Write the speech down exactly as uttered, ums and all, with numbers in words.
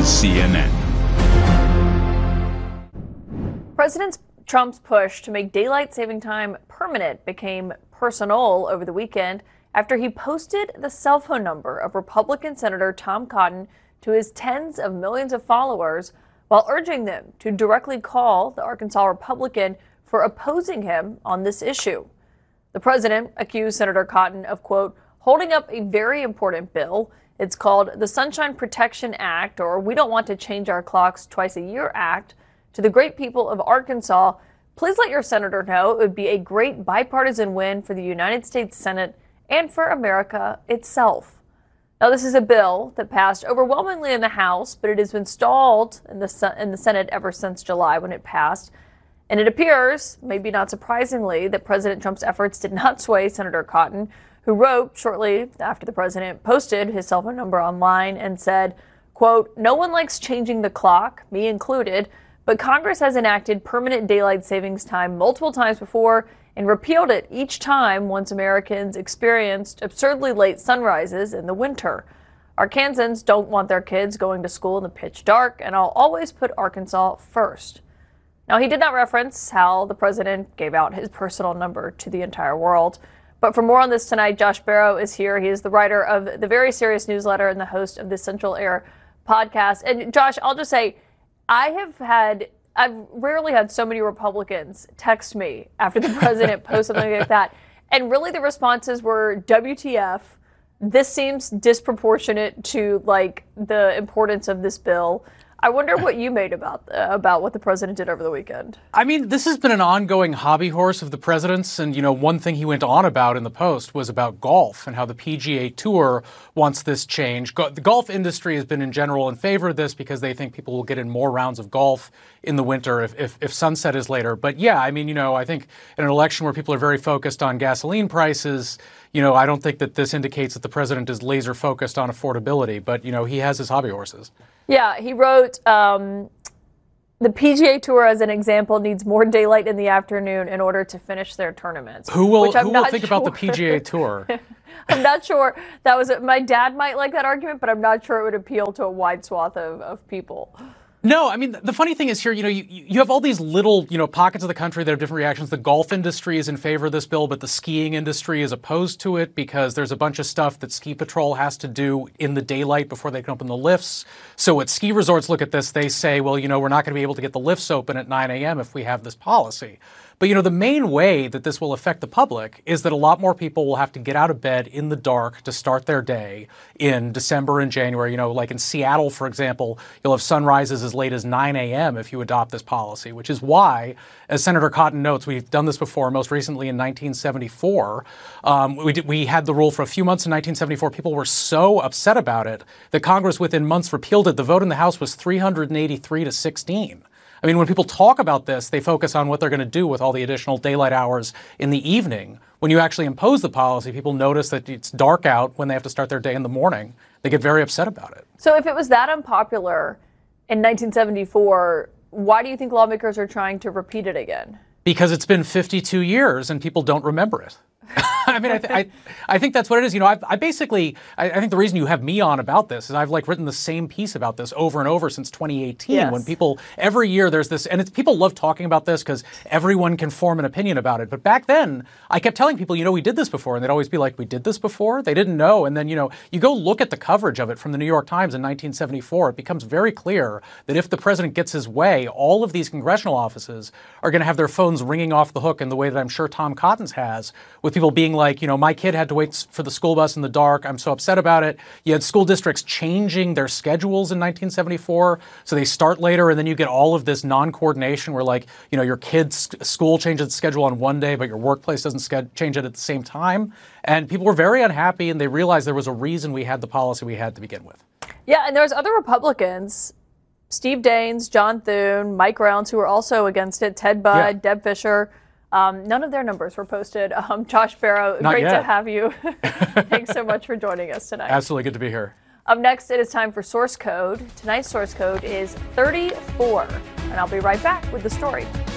C N N. President Trump's push to make daylight saving time permanent became personal over the weekend after he posted the cell phone number of Republican Senator Tom Cotton to his tens of millions of followers while urging them to directly call the Arkansas Republican for opposing him on this issue. The president accused Senator Cotton of, quote, holding up a very important bill. It's called the Sunshine Protection Act, or We Don't Want to Change Our Clocks Twice a Year Act. To the great people of Arkansas, please let your senator know it would be a great bipartisan win for the United States Senate and for America itself. Now, this is a bill that passed overwhelmingly in the House, but it has been stalled in the, in the Senate ever since July when it passed. And it appears, maybe not surprisingly, that President Trump's efforts did not sway Senator Cotton, who wrote shortly after the president posted his cell phone number online and said, quote, no one likes changing the clock, me included, but Congress has enacted permanent daylight savings time multiple times before and repealed it each time once Americans experienced absurdly late sunrises in the winter. Arkansans don't want their kids going to school in the pitch dark, and I'll always put Arkansas first. Now, he did not reference how the president gave out his personal number to the entire world. But for more on this tonight, Josh Barrow is here. He is the writer of the Very Serious Newsletter and the host of the Central Air podcast. And Josh, I'll just say, I have had, I've rarely had so many Republicans text me after the president posted something like that. And really the responses were W T F. This seems disproportionate to like the importance of this bill. I wonder what you made about uh, about what the president did over the weekend. I mean, this has been an ongoing hobby horse of the president's. And, you know, one thing he went on about in the Post was about golf and how the P G A Tour wants this change. Go- the golf industry has been in general in favor of this because they think people will get in more rounds of golf in the winter if, if, if sunset is later. But, yeah, I mean, you know, I think in an election where people are very focused on gasoline prices, you know, I don't think that this indicates that the president is laser focused on affordability. But, you know, he has his hobby horses. Yeah, he wrote, um, the P G A Tour, as an example, needs more daylight in the afternoon in order to finish their tournaments. Who will, who will think sure. about the P G A Tour? I'm not sure. That was my dad might like that argument, but I'm not sure it would appeal to a wide swath of, of people. No, I mean, the funny thing is here, you know, you, you have all these little, you know, pockets of the country that have different reactions. The golf industry is in favor of this bill, but the skiing industry is opposed to it because there's a bunch of stuff that Ski Patrol has to do in the daylight before they can open the lifts. So when ski resorts look at this, they say, well, you know, we're not going to be able to get the lifts open at nine a.m. if we have this policy. But, you know, the main way that this will affect the public is that a lot more people will have to get out of bed in the dark to start their day in December and January. You know, like in Seattle, for example, you'll have sunrises as late as nine a.m. if you adopt this policy, which is why, as Senator Cotton notes, we've done this before, most recently in nineteen seventy-four. Um, we, did, we had the rule for a few months in nineteen seventy-four. People were so upset about it that Congress within months repealed it. The vote in the House was three hundred eighty-three to sixteen. I mean, when people talk about this, they focus on what they're going to do with all the additional daylight hours in the evening. When you actually impose the policy, people notice that it's dark out when they have to start their day in the morning. They get very upset about it. So if it was that unpopular in nineteen seventy-four, why do you think lawmakers are trying to repeat it again? Because it's been fifty-two years and people don't remember it. I mean, I, th- I, I think that's what it is. You know, I've, I basically, I, I think the reason you have me on about this is I've like written the same piece about this over and over since twenty eighteen. Yes. When people, every year there's this, and it's, people love talking about this because everyone can form an opinion about it. But back then, I kept telling people, you know, we did this before. And they'd always be like, we did this before? They didn't know. And then, you know, you go look at the coverage of it from the New York Times in nineteen seventy-four. It becomes very clear that if the president gets his way, all of these congressional offices are going to have their phones ringing off the hook in the way that I'm sure Tom Cotton's has, with people being like, you know, my kid had to wait for the school bus in the dark. I'm so upset about it. You had school districts changing their schedules in nineteen seventy-four. So they start later, and then you get all of this non-coordination where, like, you know, your kid's school changes its schedule on one day, but your workplace doesn't ske- change it at the same time. And people were very unhappy, and they realized there was a reason we had the policy we had to begin with. Yeah, and there's other Republicans, Steve Daines, John Thune, Mike Rounds, who were also against it, Ted Budd, yeah. Deb Fischer. Um, none of their numbers were posted. Um, Josh Barrow, Not great yet. to have you. Thanks so much for joining us tonight. Absolutely good to be here. Up next, it is time for Source Code. Tonight's Source Code is thirty-four, and I'll be right back with the story.